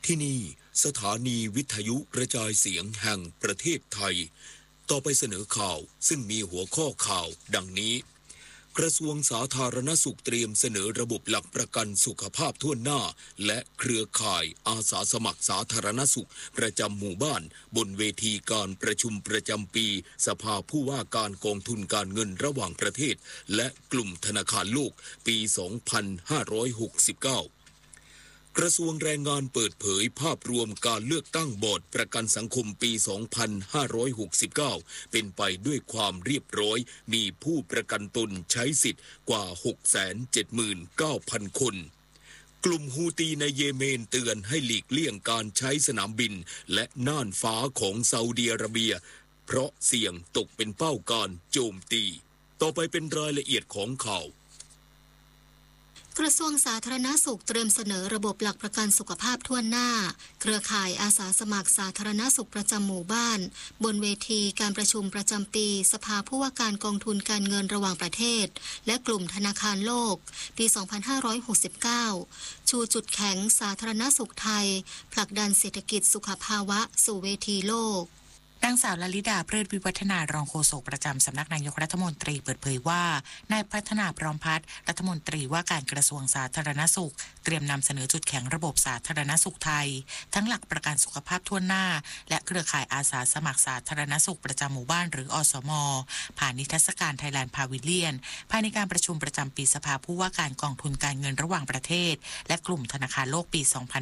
ที่นี่สถานีวิทยุกระจายเสียงแห่งประเทศไทยต่อไปเสนอข่าวซึ่งมีหัวข้อข่าวดังนี้กระทรวงสาธารณสุขเตรียมเสนอระบบหลักประกันสุขภาพทั่วหน้าและเครือข่ายอาสาสมัครสาธารณสุขประจำหมู่บ้านบนเวทีการประชุมประจำปีสภาผู้ว่าการกองทุนการเงินระหว่างประเทศและกลุ่มธนาคารโลกปี 2569กระทรวงแรงงานเปิดเผยภาพรวมการเลือกตั้งบอร์ดประกันสังคมปี 2569 เป็นไปด้วยความเรียบร้อยมีผู้ประกันตนใช้สิทธิ์กว่า 679,000 คนกลุ่มฮูตีในเยเมนเตือนให้หลีกเลี่ยงการใช้สนามบินและน่านฟ้าของซาอุดิอาระเบียเพราะเสี่ยงตกเป็นเป้าการโจมตีต่อไปเป็นรายละเอียดของข่าวกระทรวงสาธารณสุขเตรียมเสนอระบบหลักประกันสุขภาพทั่วหน้าเครือข่ายอาสาสมัครสาธารณสุขประจำหมู่บ้านบนเวทีการประชุมประจำปีสภาผู้ว่าการกองทุนการเงินระหว่างประเทศและกลุ่มธนาคารโลกปี 2569 ชูจุดแข็งสาธารณสุขไทยผลักดันเศรษฐกิจสุขภาวะสู่เวทีโลกนางสาวลลิดาเพลิดวิวัฒนารองโฆษกประจำสำนักนายกรัฐมนตรีเปิดเผยว่านายพัฒนาพร้อมพัฒน์รัฐมนตรีว่าการกระทรวงสาธารณสุขเตรียมนำเสนอจุดแข็งระบบสาธารณสุขไทยทั้งหลักประกันสุขภาพทั่วหน้าและเครือข่ายอาสาสมัครสาธารณสุขประจำหมู่บ้านหรืออสม.ผ่านนิทรรศการไทยแลนด์พาวิเลียนภายในการประชุมประจำปีสภาผู้ว่าการกองทุนการเงินระหว่างประเทศและกลุ่มธนาคารโลกปี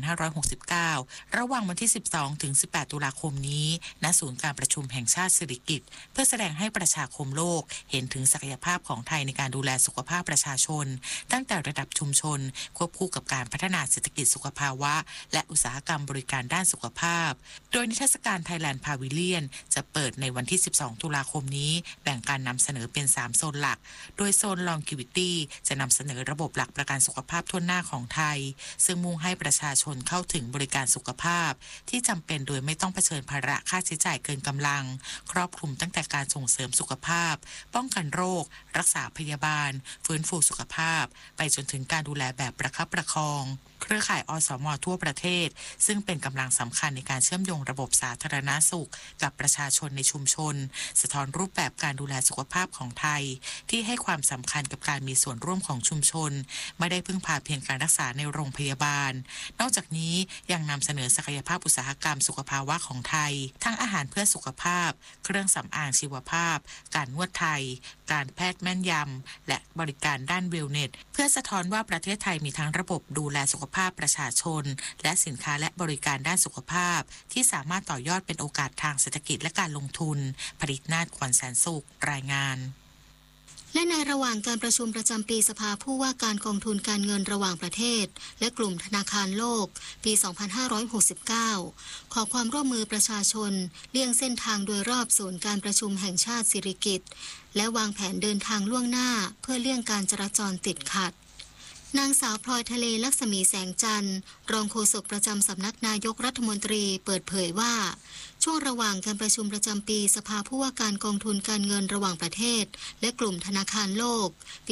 2569 ระหว่างวันที่ 12 ถึง 18 ตุลาคมนี้ณศูนย์การประชุมแห่งชาติสิริกิติ์เพื่อแสดงให้ประชาคมโลกเห็นถึงศักยภาพของไทยในการดูแลสุขภาพประชาชนตั้งแต่ระดับชุมชนควบคู่กับการพัฒนาเศรษฐกิจสุขภาวะและอุตสาหกรรมบริการด้านสุขภาพโดยนิทรรศการไทยแลนด์พาวิเลียนจะเปิดในวันที่ 12 ตุลาคมนี้แบ่งการนำเสนอเป็น 3 โซนหลักโดยโซน Longevity จะนำเสนอระบบหลักประกันสุขภาพทั่วหน้าของไทยซึ่งมุ่งให้ประชาชนเข้าถึงบริการสุขภาพที่จำเป็นโดยไม่ต้องเผชิญภาระค่าใช้จ่ายเกินกำลังครอบคลุมตั้งแต่การส่งเสริมสุขภาพป้องกันโรครักษาพยาบาลฟื้นฟูสุขภาพไปจนถึงการดูแลแบบประคับประคองเครือข่ายอสม.ทั่วประเทศซึ่งเป็นกำลังสำคัญในการเชื่อมโยงระบบสาธารณสุขกับประชาชนในชุมชนสะท้อนรูปแบบการดูแลสุขภาพของไทยที่ให้ความสำคัญกับการมีส่วนร่วมของชุมชนไม่ได้พึ่งพาเพียงการรักษาในโรงพยาบาลนอกจากนี้ยังนำเสนอศักยภาพอุตสาหกรรมสุขภาวะของไทยทั้งอาหารเพื่อสุขภาพเครื่องสำอางชีวภาพการนวดไทยการแพทย์แม่นยำและบริการด้านเวลเนสเพื่อสะท้อนว่าประเทศไทยมีทั้งระบบดูแลสุขภาพประชาชนและสินค้าและบริการด้านสุขภาพที่สามารถต่อยอดเป็นโอกาสทางเศรษฐกิจและการลงทุนผลิตนาฏขวัญแสนสุขรายงานและในระหว่างการประชุมประจำปีสภาผู้ว่าการกองทุนการเงินระหว่างประเทศและกลุ่มธนาคารโลกปี 2569 ขอความร่วมมือประชาชนเลี่ยงเส้นทางโดยรอบศูนย์การประชุมแห่งชาติสิริกิติ์และวางแผนเดินทางล่วงหน้าเพื่อเลี่ยงการจราจรติดขัดนางสาวพลอยทะเลลักษมีแสงจันทร์รองโฆษกประจำสำนักนายกรัฐมนตรีเปิดเผยว่าช่วงระหว่างการประชุมประจำปีสภาผู้ว่าการกองทุนการเงินระหว่างประเทศและกลุ่มธนาคารโลกปี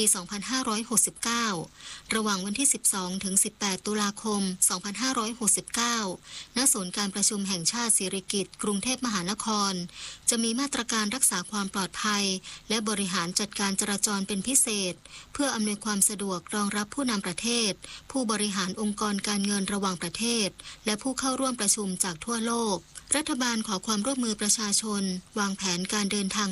2569 ระหว่างวันที่ 12 ถึง 18 ตุลาคม 2569 ณ ศูนย์การประชุมแห่งชาติสิริกิติ์กรุงเทพมหานครจะมีมาตรการรักษาความปลอดภัยและบริหารจัดการจราจรเป็นพิเศษเพื่ออำนวยความสะดวกรองรับผู้นำประเทศผู้บริหารองค์กรการเงินระหว่างประเทศและผู้เข้าร่วมประชุมจากทั่วโลกรัฐบาลขอความร่วมมือประชาชนวางแผนการเดินทาง